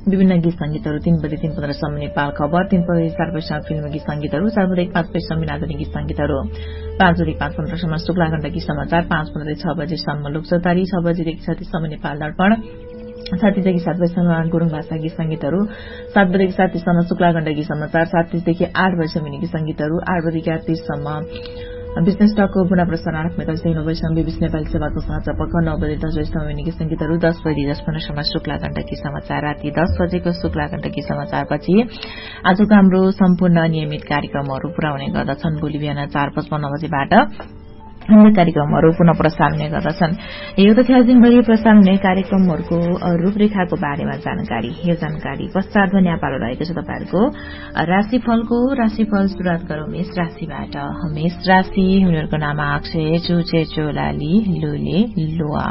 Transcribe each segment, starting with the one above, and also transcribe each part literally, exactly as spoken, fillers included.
विभिन्न गीत संगीतहरू तीन बजे तीन पन्ध्रसम्म नेपाल खबर, तीन बजे चार बजेसम्म फिल्म गीत संगीतहरू, चार बजे पाँच बजेसम्म आधुनिक गीत संगीतहरू, पाँच बजे पाँच पन्ध्रसम्म शुक्ला गण्डकी समाचार, पाँच पन्ध्र छ बजेसम्म लोकचौतारी, छ बजेदेखि छत्तीससम्म नेपाल दर्पण, साथीदेखि सात बजीसम्म गुरूङ भाषा गीत संगीतहरू, सात बजेदेखि सात तीससम्म शुक्ला गण्डकी समाचार, सात तीसदेखि आठ बजीसम्म गीत संगीतहरू, आठ बजेदेखि आठ तीससम्म बिजनेस टकको पुनः प्रसारण आठ बजेदेखि नौ बजीसम्म बीबीसी नेपाली सेवाको साँझ पख, नौ बजे दस बजीसम्म गीत संगीतहरू, दस बजे दस पन्ध्रसम्म शुक्ला गण्डकी समाचार, राति दस बजेको शुक्ला गण्डकी समाचारपछि आजको हाम्रो सम्पूर्ण नियमित कार्यक्रमहरू पूरा हुने गर्दछन्। भोलि बिहान चार पचपन्न बजेबाट अन्य कार्यक्रमहरू पुनः प्रसारण हुने गर्दछन्। यो तथा दिनभरि प्रसारण हुने कार्यक्रमहरूको रूपरेखाको बारेमा जानकारी। यो जानकारी पश्चात न्यापालो रहेको छ तपाईहरूको राशिफलको। राशिफल सुरुवात गरौं मेष राशिबाट। मेष राशि, उनीहरूको नाम अक्षय, चुचे, चोलाली, लुले, लोआ।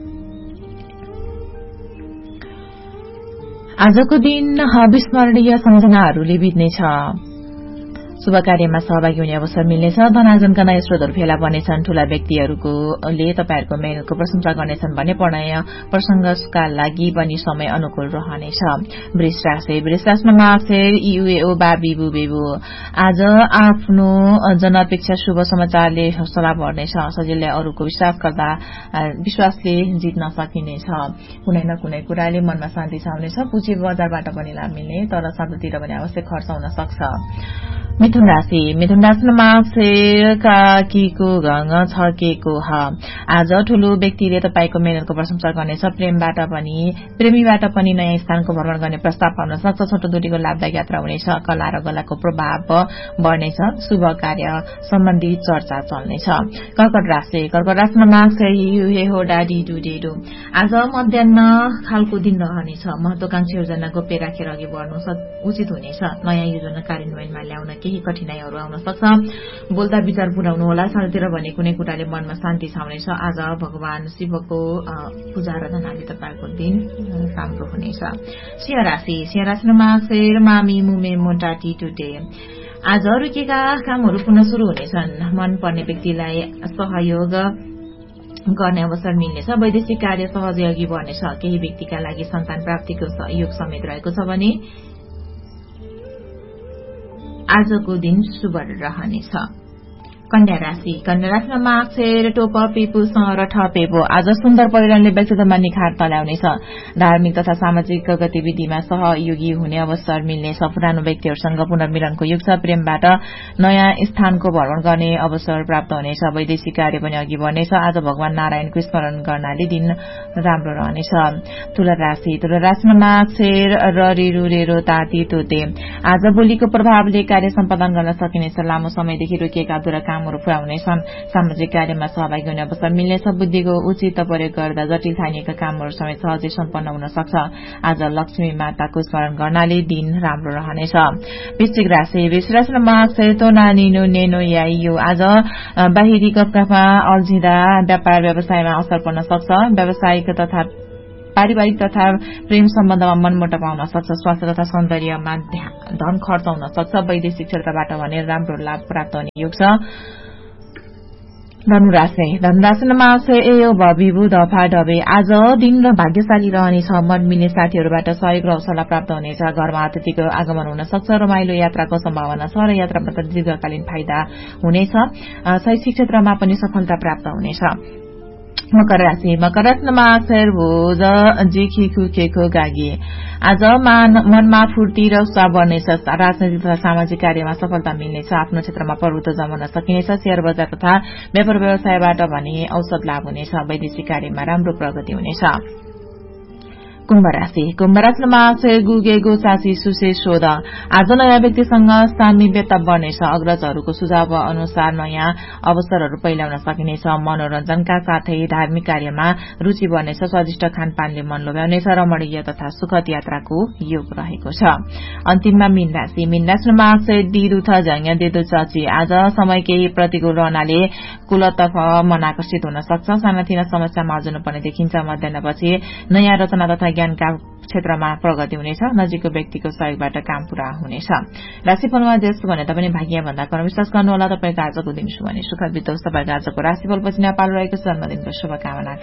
आजको दिन अविस्मरणीय सम्झनाहरूले बित्नेछ। शुभ कार्यमा सहभागी हुने अवसर मिल्नेछ। धनार्जनका नयाँ स्रोतहरू फेला पर्नेछन्। ठूला व्यक्तिहरूले तपाईहरूको मेहनतको प्रशंसा गर्नेछन् भने प्रणय प्रसंगका लागि पनि समय अनुकूल रहनेछ। वृष राशि, वृष राशिमा मार्क्सेर युएओ बाबी बुबेबु। आज आफ्नो जनअपेक्षा शुभ समाचारले हौसला बढ्नेछ। सजिलै अरूको विश्वास गर्दा विश्वासले जित्न सकिनेछ। कुनै न कुनै कुराले मनमा शान्ति छाउनेछ। पुँजी बजारबाट पनि लाभ मिल्ने, तर साधुतिर पनि आवश्यक खर्च हुन सक्छ। मिथुन राशि, मिथुन राशिमा मार्क्सेर काकीको गंग छकेको ह। आज ठूलो व्यक्तिले तपाईको मेहनतको प्रशंसा गर्नेछ। प्रेमबाट पनि प्रेमीबाट पनि नयाँ स्थानको भ्रमण गर्ने प्रस्ताव पाउन सक्छ। छोटो दूरीको लाभदायक यात्रा हुनेछ। कला र गलाको प्रभाव बढ्नेछ। शुभ कार्य सम्बन्धी चर्चा चल्नेछ। कर्कट राशि, कर्कट राशिमा मार्क्सेर युहे हो डाडी डुडेडो। आज मध्याह्न खालको दिन रहनेछ। महत्वाकांक्षी योजना गोप्य राखेर अघि बढ्नु उचित हुनेछ। नयाँ योजना कार्यान्वयनमा ल्याउन केही कठिनाईहरू आउन सक्छ। बोल्दा विचार पुर्याउनु होला। सानोतिर भने कुनै कुराले मनमा शान्ति छाउनेछ। आज भगवान शिवको पूजा आराधनाले तपाईको दिन राम्रो हुनेछ। सिंह राशि, सिंह राशिमा मार्क्सेर मामी मुमे मोटा टिटुटे। आज रुकेका कामहरू पुनः शुरू हुनेछन्। मन पर्ने व्यक्तिलाई सहयोग गर्ने अवसर मिल्नेछ। वैदेशिक कार्य सहजै अघि बढ्नेछ। केही व्यक्तिका लागि सन्तान प्राप्तिको योग समेत रहेको छ भने आजको दिन शुभ रहनेछ। कन्या राशि, कन्या राशिमा मार्क्सेर टोप पेपु र ठपेपो। आज सुन्दर परिणामले व्यक्तित्वमा निखार तल्याउनेछ। धार्मिक तथा सामाजिक गतिविधिमा सहयोगी हुने अवसर मिल्नेछ। पुरानो व्यक्तिहरूसँग पुनर्मिलनको युग छ। प्रेमबाट नयाँ स्थानको भ्रमण गर्ने अवसर प्राप्त हुनेछ। वैदेशिक कार्य पनि अघि बढ्नेछ। आज भगवान नारायणको स्मरण गर्नाले दिन राम्रो रहनेछ। तुला राशि, तुला राशिमा मार्क्सेर र रिरु रेरो ताती तोते। आज बोलीको प्रभावले कार्य सम्पादन गर्न सकिनेछ। लामो समयदेखि रोकिएका अधुरा काम पूरा हुनेछन्। सामाजिक कार्यमा सहभागी हुने अवसर मिल्नेछ। बुद्धिको उचित प्रयोग गर्दा जटिल ठानिएका कामहरू समेत सहजै सम्पन्न हुन सक्छ। आज लक्ष्मी माताको स्मरण गर्नाले दिन राम्रो रहनेछ। वृश्चिक राशि, वृश्चिक राशिमा मार्क्सेर तो नानिनो नेनो याइयो। आज बाहिरी गफगाफमा अल्झिँदा व्यापार व्यवसायमा असर पर्न सक्छ। व्यावसायिक तथा पारिवारिक तथा प्रेम सम्बन्धमा मनमोटाव आउन सक्छ। स्वास्थ्य तथा सौन्दर्यमा धन खर्च हुन सक्छ। वैदेशिक क्षेत्रबाट भने राम्रो लाभ प्राप्त हुने योग छ। धनुराशि, धनुराशिमा मार्क्सेर एयो भविभु दफा डबे। आज दिन र भाग्यशाली रहनेछ। मन मिल्ने साथीहरूबाट सहयोग र हौसला प्राप्त हुनेछ। घरमा अतिथिको आगमन हुन सक्छ। रमाइलो यात्राको सम्भावना छ र यात्राबाट दीर्घकालीन फाइदा हुनेछ। शैक्षिक क्षेत्रमा पनि सफलता प्राप्त हुनेछ। मकर राशि, मकर राशिमा मार्क्सेर भोज जेखी खुकेको गागी। आज मनमा फूर्ति र उत्साह बढ्नेछ। राजनैतिक तथा सामाजिक कार्यमा सफलता मिल्नेछ। आफ्नो क्षेत्रमा प्रभुत्व जमाउन सकिनेछ। शेयर बजार तथा व्यापार व्यवसायबाट भने औषध लाभ हुनेछ। वैदेशिक कार्यमा राम्रो प्रगति हुनेछ। कुम्भ राशि, कुम्भ राशिमा मार्क्सेर गुगेगो सासी सुसे शोध। आज नयाँ व्यक्तिसँग सामिप्यता बढ्नेछ। अग्रजहरूको सुझाव अनुसार नयाँ अवसरहरू पहिल्याउन सकिनेछ। मनोरञ्जनका साथै धार्मिक कार्यमा रुचि बढ्नेछ। स्वादिष्ट खानपानले मन लोभ्याउनेछ। रमणीय तथा सुखद यात्राको योग रहेको छ। अन्तिममा मीन राशि, मीन राशिमा मार्क्सेर दिदु थ झ्याङ देदु चची। आज समय केही प्रतिकूल रहनाले कुलतर्फ मन आकर्षित हुन सक्छ। सानातिना समस्यामा अल्झनुपर्ने देखिन्छ। मध्याहपछि नयाँ रचना तथा ज्ञानका क्षेत्रमा प्रगति हुनेछ। नजिकको व्यक्तिको सहयोगबाट काम पूरा हुनेछ। राशिफलमा जस्तो भने तापनि भाग्य भन्दा कर्म विश्वास गर्नुहोला। तपाईको आजको दिन शुभ अनि सुखद बितोस्। तपाईको आजको राशिफलपछि नेपाल रहेको जन्मदिनको शुभकामना।